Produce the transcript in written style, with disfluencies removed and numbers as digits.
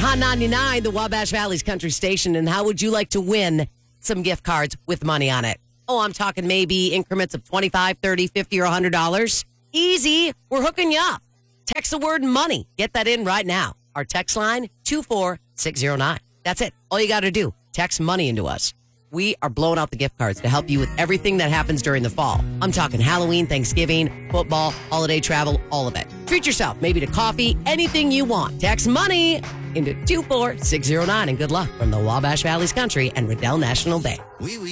Hot 99, the Wabash Valley's country station. And how would you like to win some gift cards with money on it? Oh, I'm talking maybe increments of $25, $30, $50, or $100. Easy. We're hooking you up. Text the word money. Get that in right now. Our text line, 24609. That's it. All you got to do, text money into us. We are blowing out the gift cards to help you with everything that happens during the fall. I'm talking Halloween, Thanksgiving, football, holiday travel, all of it. Treat yourself, maybe to coffee, anything you want. Text money into 24609, and good luck from the Wabash Valley's country and Riddell National Bank.